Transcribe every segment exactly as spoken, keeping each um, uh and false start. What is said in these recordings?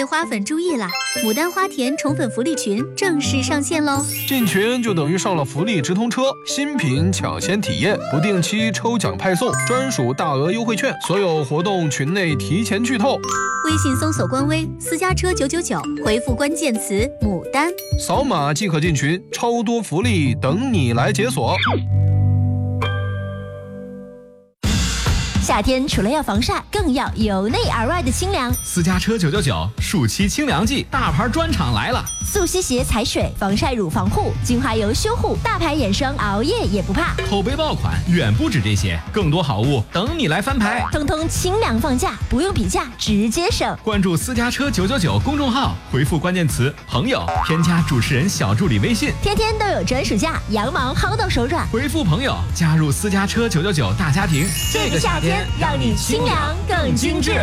花粉注意啦！牡丹花田宠粉福利群正式上线喽！ 进群就等于上了福利直通车，新品抢先体验，不定期抽奖派送，专属大额优惠券，所有活动群内提前剧透。 微信搜索官微私家车九九九，回复关键词牡丹， 扫码即可进群，超多福利等你来解锁。 夏天除了要防晒，更要由内而外的清凉。 私家车九九九暑期清凉季大牌专场来了， 速吸鞋踩水，防晒乳防护，精华油修护，大牌眼霜熬夜也不怕。 口碑爆款远不止这些，更多好物等你来翻牌， 通通清凉放价，不用比价直接省。 关注私家车九九九公众号，回复关键词朋友，添加主持人小助理微信， 天天都有专属价，羊毛薅到手软。 回复朋友，加入私家车九九九大家庭， 这个夏天让你清凉更精致。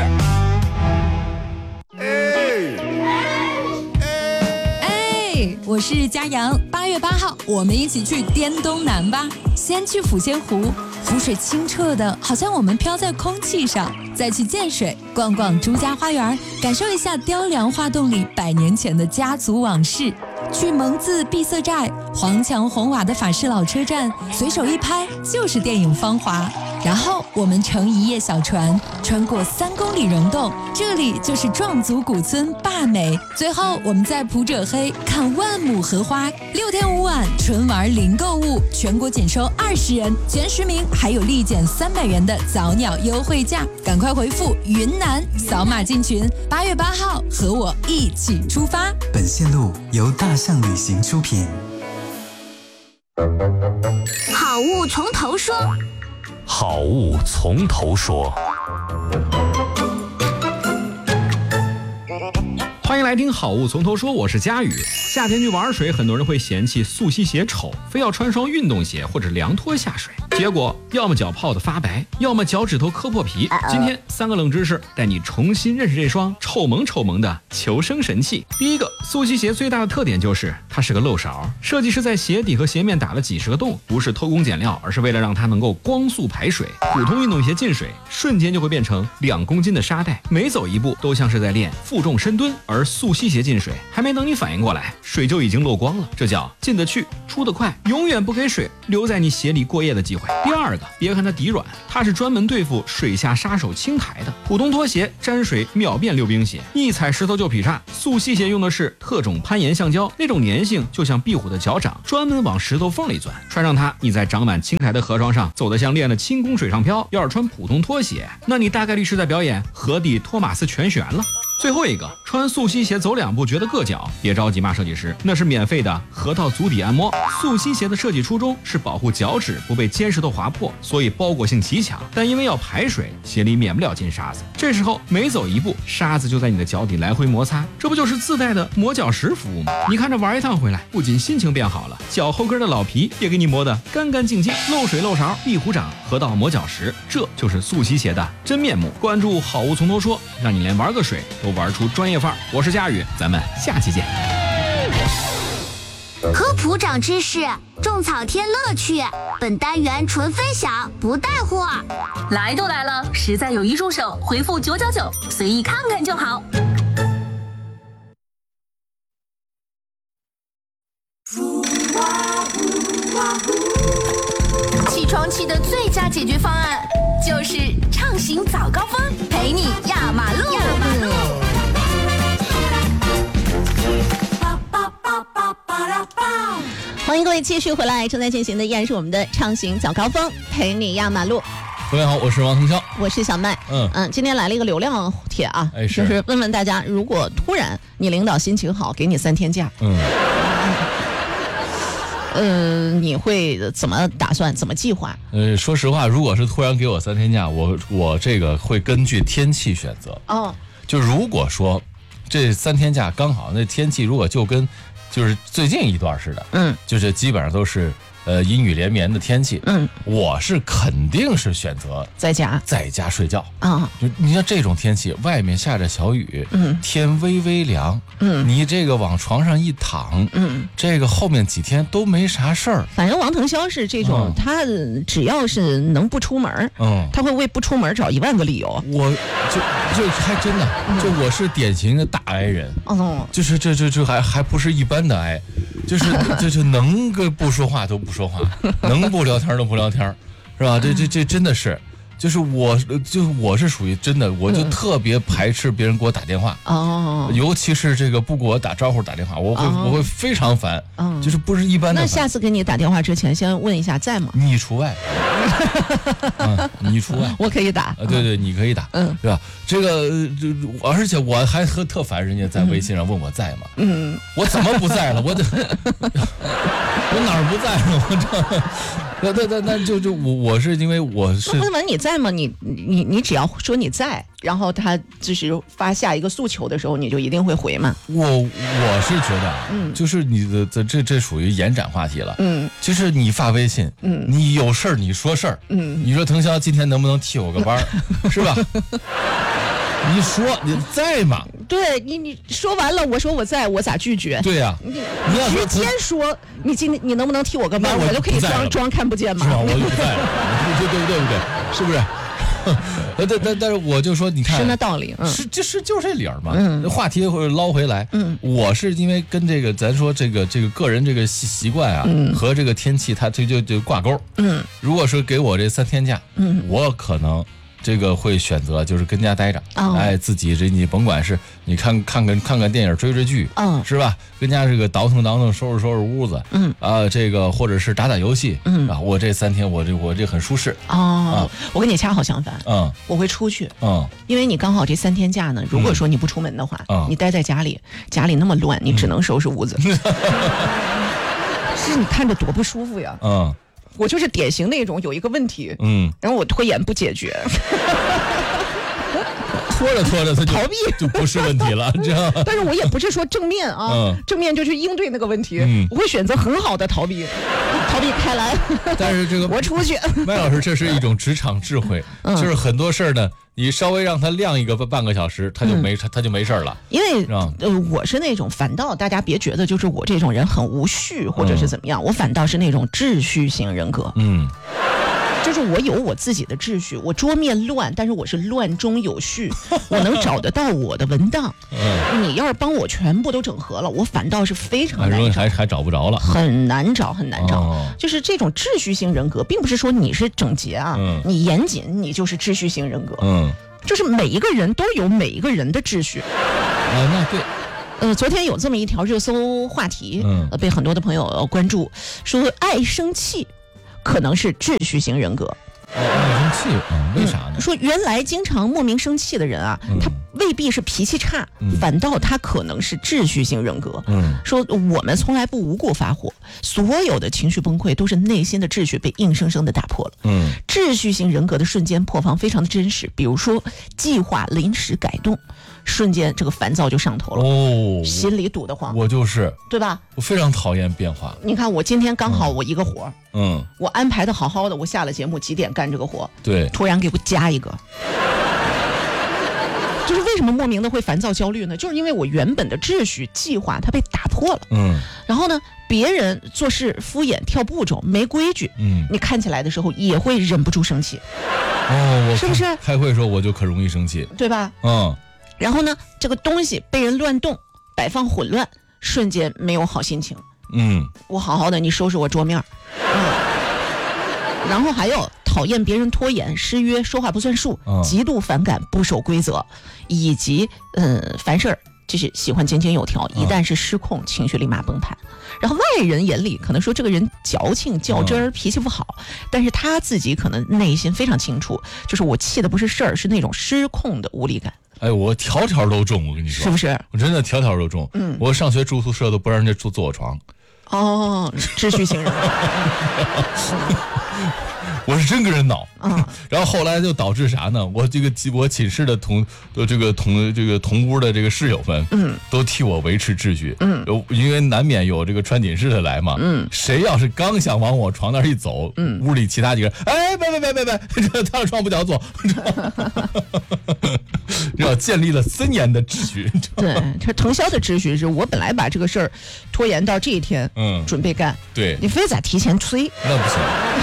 哎，我是佳阳，八月八号我们一起去滇东南吧。先去抚仙湖，湖水清澈的，好像我们飘在空气上。再去建水，逛逛朱家花园，感受一下雕梁画栋里百年前的家族往事。去蒙自闭塞寨，黄墙红瓦的法式老车站，随手一拍就是电影《芳华》。然后我们乘一叶小船，穿过三公里溶洞，这里就是壮族古村坝美。最后我们在普者黑看万亩荷花，六天五晚纯玩零购物，全国仅收二十人，前十名还有立减三百元的早鸟优惠价，赶快回复云南，扫码进群。八月八号和我一起出发。 本线路由大象旅行出品。 好物从头说。 好物从头说。 欢迎来听好物从头说，我是佳宇。夏天去玩水，很多人会嫌弃速吸鞋丑，非要穿双运动鞋或者凉拖下水，结果要么脚泡的发白，要么脚趾头磕破皮。今天三个冷知识带你重新认识这双臭萌臭萌的求生神器。第一个，速吸鞋最大的特点就是它是个漏勺，设计师在鞋底和鞋面打了几十个洞，不是偷工减料，而是为了让它能够光速排水。普通运动鞋进水瞬间就会变成两公斤的沙袋，每走一步都像是在练负重深蹲，而速吸鞋进水还没等你反应过来，水就已经漏光了，这叫进得去出得快，永远不给水留在你鞋里过夜的机会。第二个，别看它底软，它是专门对付水下杀手青苔的。普通拖鞋沾水秒变溜冰鞋，一踩石头就劈叉，速吸鞋用的是特种攀岩橡胶，那种粘性就像壁虎的脚掌，专门往石头缝里钻。穿上它，你在长满青苔的河床上走得像练了轻功水上漂。要是穿普通拖鞋，那你大概率是在表演河底托马斯全旋了。最后一个，穿速吸鞋走两步觉得硌脚，别着急骂设计师，那是免费的河道足底按摩。速吸鞋的设计初衷是保护脚趾不被尖石头划破，所以包裹性极强，但因为要排水，鞋里免不了进沙子，这时候每走一步，沙子就在你的脚底来回摩擦，这不就是自带的磨脚石服务吗？你看这玩一趟回来，不仅心情变好了，脚后跟的老皮也给你磨得干干净净，漏水漏勺壁虎掌河道磨脚石，这就是速吸鞋的真面目。关注好物从头说，让你连玩个水都玩出专业范儿。我是佳宇，咱们下期见。 科普长知识，种草添乐趣。本单元纯分享，不带货。 来都来了，实在有一入手，回复九九九，随意看看就好。 起床气的最佳解决方案就是畅行早高峰，陪你压马路。压马路。 欢迎各位继续回来，正在进行的依然是我们的畅行早高峰，陪你压马路。 各位好，我是王腾霄， 我是小麦。嗯嗯，今天来了一个流量帖啊，哎、是就是问问大家，如果突然你领导心情好，给你三天假，嗯，呃，你会怎么打算？怎么计划？ 呃，说实话，如果是突然给我三天假，我我这个会根据天气选择。哦，就如果说这三天假刚好那天气如果就跟就是最近一段似的，嗯，就是基本上都是呃阴雨连绵的天气， 嗯， 我是肯定是选择在家在家睡觉啊。 就你像这种天气，外面下着小雨， 嗯， 天微微凉， 嗯， 你这个往床上一躺， 嗯， 这个后面几天都没啥事儿。 反正王腾霄是这种，嗯、他只要是能不出门，嗯，他会为不出门找一万个理由。 我就就还真的，就我是典型的大哀人， 哦， 就是这这这还还不是一般的哀，就是就是能个不说话都不说话，能不聊天都不聊天，是吧？这这这真的是。就是我，就我是属于真的，我就特别排斥别人给我打电话哦，尤其是这个不给我打招呼打电话，我会、哦、我会非常烦，嗯，就是不是一般的。 那下次给你打电话之前，先问一下在吗？ 你除外，嗯，你除外， 我可以打， 呃，对对，你可以打，嗯，对吧？这个，而且我还特特烦人家在微信上问我在吗？嗯，我怎么不在了？我这我哪儿不在了？我这。那那那那就就我我是因为我是问问你在吗？你你你只要说你在，然后他就是发下一个诉求的时候，你就一定会回嘛。 我我是觉得，嗯，就是你的这这这属于延展话题了，嗯，就是你发微信，嗯，你有事儿你说事儿，嗯，你说腾霄今天能不能替我个班，是吧？你说你在吗？ 对你你说完了，我说我在，我咋拒绝？ 对呀、啊， 你你要直接说，你今天你能不能替我个班？我就可以装装看不见吗？ 是吧？我就不在了，对对对不对？是不是？但但但是我就说，你看， 是那道理，嗯、 是就是就这理儿嘛。嗯，话题会捞回来。嗯，我是因为跟这个咱说这个这个个人这个习习惯啊，嗯、和这个天气它这就就挂钩。嗯，如果说给我这三天假，嗯，我可能。这个会选择就是跟家待着，哦、哎，自己这你甭管是你看看看看看电影追追剧，嗯，是吧？跟家这个倒腾倒腾收拾收拾屋子，嗯啊，这个或者是打打游戏，嗯啊，我这三天我这我这很舒适哦、啊。我跟你恰好相反，嗯，我会出去，嗯，因为你刚好这三天假呢，如果说你不出门的话，嗯，你待在家里，家里那么乱，你只能收拾屋子，嗯、是你看着多不舒服呀，嗯。我就是典型那种有一个问题，嗯，然后我拖延不解决， 拖着拖着他就逃避就不是问题了，这样。 但是我也不是说正面啊，嗯、正面就去应对那个问题，嗯、我会选择很好的逃避，逃避开来。 但是这个我出去， 麦老师这是一种职场智慧，嗯、就是很多事儿呢。你稍微让他晾一个半个小时，他就没、嗯、他就没事了。 因为呃，我是那种反倒大家别觉得就是我这种人很无序或者是怎么样，嗯、我反倒是那种秩序型人格。嗯，就是我有我自己的秩序，我桌面乱，但是我是乱中有序，我能找得到我的文档。嗯，你要是帮我全部都整合了，我反倒是非常难找， 还还找不着了， 很难找，很难找。哦、就是这种秩序型人格，并不是说你是整洁啊，嗯、你严谨，你就是秩序型人格。嗯。就是每一个人都有每一个人的秩序， 啊，那对， 呃，昨天有这么一条热搜话题，嗯，被很多的朋友关注，说爱生气可能是秩序型人格。 哦，爱生气，嗯，为啥呢？ 嗯、说原来经常莫名生气的人啊，嗯、他未必是脾气差，嗯、反倒他可能是秩序型人格。嗯，说我们从来不无故发火，所有的情绪崩溃都是内心的秩序被硬生生的打破了。嗯，秩序型人格的瞬间破防非常的真实，比如说计划临时改动。瞬间这个烦躁就上头了哦，心里堵得慌。 我就是对吧？ 我非常讨厌变化。 你看我今天刚好我一个活，嗯，我安排的好好的，我下了节目几点干这个活， 对， 突然给我加一个，就是为什么莫名的会烦躁焦虑呢？就是因为我原本的秩序计划它被打破了，嗯，然后呢，别人做事敷衍跳步骤没规矩，嗯，你看起来的时候也会忍不住生气， 哦，我是不是？ 开会的时候我就可容易生气， 对吧？嗯。然后呢，这个东西被人乱动，摆放混乱，瞬间没有好心情。嗯，我好好的，你收拾我桌面。嗯，然后还有讨厌别人拖延、失约、说话不算数，嗯、极度反感不守规则，以及呃凡事就是喜欢井井有条，一旦是失控，情绪立马崩盘。然后外人眼里可能说这个人矫情、较真儿、脾气不好，但是他自己可能内心非常清楚，就是我气的不是事儿，是那种失控的无力感。 哎，我条条都中，我跟你说， 是不是？ 我真的条条都中。嗯，我上学住宿舍都不让人家住坐我床。 哦，秩序型人格。 我是真跟人恼。嗯，然后后来就导致啥呢？我这个我寝室的同呃这个同这个同屋的这个室友们，嗯，都替我维持秩序。嗯，因为难免有这个穿紧式的来嘛。嗯，谁要是刚想往我床那儿一走，嗯，屋里其他几个人，哎，别别别别别，这他的床不叫坐。要建立了森严的秩序。 对，这腾霄的秩序是我本来把这个事儿拖延到这一天，嗯，准备干。 对， 你非咋提前催？ 那不行。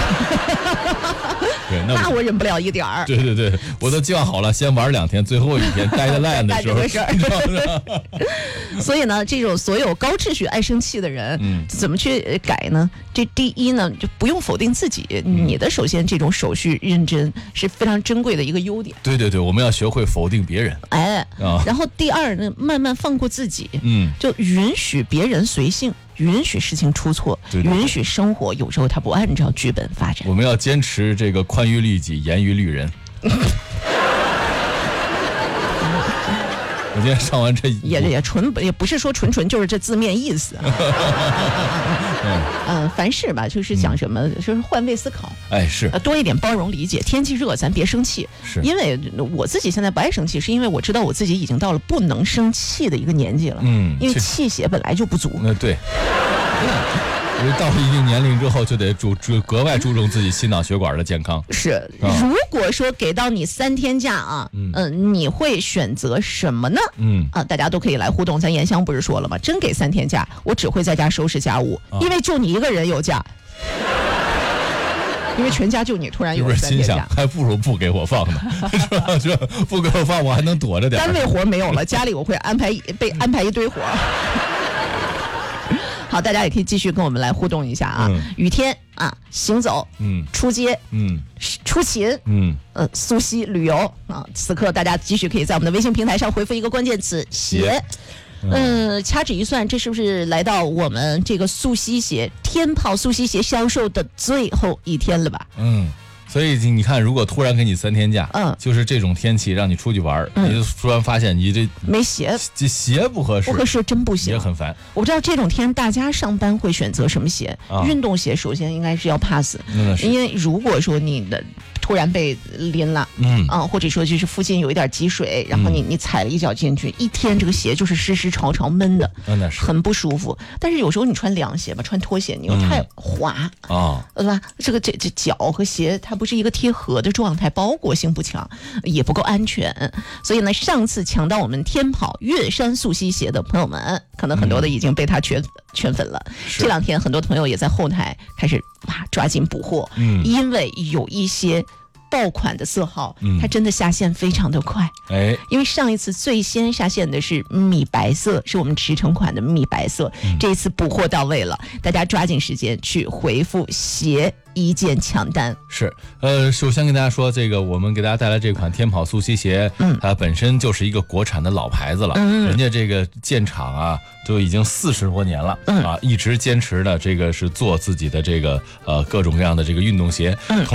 对，那, 那我忍不了一点儿。 对对对，我都计划好了，先玩两天，最后一天待在烂的时候。 所以呢，这种所有高秩序爱生气的人，嗯，怎么去改呢？这第一呢，就不用否定自己，嗯、你的首先这种手续认真是非常珍贵的一个优点。 对对对，我们要学会否定别人。 哎，啊、然后第二呢，慢慢放过自己，嗯，就允许别人随性。允许事情出错， 对对对， 允许生活有时候它不按照剧本发展。 我们要坚持这个宽于律己，严于律人。我今天上完这也也纯也不是说纯纯就是这字面意思。嗯、呃，凡事吧，就是讲什么，嗯、就是换位思考。 哎，是， 呃，多一点包容理解。天气热，咱别生气。 是， 因为我自己现在不爱生气，是因为我知道我自己已经到了不能生气的一个年纪了。嗯，因为气血本来就不足。 那对。因为到了一定年龄之后，就得注注格外注重自己心脑血管的健康。 是，啊、如果说给到你三天假啊，嗯、呃，你会选择什么呢？嗯啊，大家都可以来互动。咱妍香不是说了吗？真给三天假，我只会在家收拾家务，啊、因为就你一个人有假。因为全家就你突然有了三天假， 心想还不如不给我放呢，是吧？是吧？不给我放，我还能躲着点。 单位活没有了，家里我会安排被安排一堆活。好，大家也可以继续跟我们来互动一下啊！嗯、雨天啊，行走，嗯，出街，嗯，出勤，嗯，呃，溯溪旅游啊！此刻大家继续可以在我们的微信平台上回复一个关键词“鞋”。嗯、呃，掐指一算，这是不是来到我们这个溯溪鞋天泡溯溪鞋销售的最后一天了吧？ 嗯。所以你看，如果突然给你三天假，嗯，就是这种天气让你出去玩，嗯、你就突然发现你这没鞋， 这鞋不合适， 不合适真不行， 也很烦。 我不知道这种天大家上班会选择什么鞋？啊、运动鞋首先应该是要 pass， 那是因为如果说你的突然被淋了，嗯啊，或者说就是附近有一点积水，然后你你踩了一脚进去，一天这个鞋就是湿湿潮潮闷的， 那是很不舒服。但是有时候你穿凉鞋吧，穿拖鞋你又太滑啊，对吧？这个这这脚和鞋它不是一个贴合的状态，包裹性不强，也不够安全。所以呢，上次抢到我们天跑岳山溯溪鞋的朋友们，可能很多的已经被他圈圈粉了。这两天很多朋友也在后台开始哇抓紧补货，嗯，因为有一些爆款的色号，它真的下线非常的快。哎，因为上一次最先下线的是米白色，是我们驰骋款的米白色，嗯、这一次补货到位了，大家抓紧时间去回复鞋。一键抢单是，呃，首先跟大家说，这个我们给大家带来这款天跑溯溪鞋，嗯，它本身就是一个国产的老牌子了，嗯，人家这个建厂啊，都已经四十多年了，嗯啊，一直坚持的这个是做自己的这个呃各种各样的这个运动鞋，嗯。